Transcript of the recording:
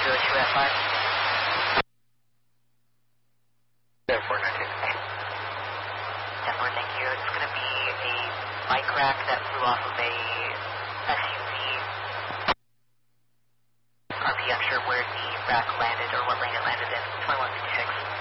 202 at 5. 10-4, 19. 10-4, thank you. It's going to be a bike rack that flew off of a SUV. RP unsure where the rack landed or what lane it landed in. 2156.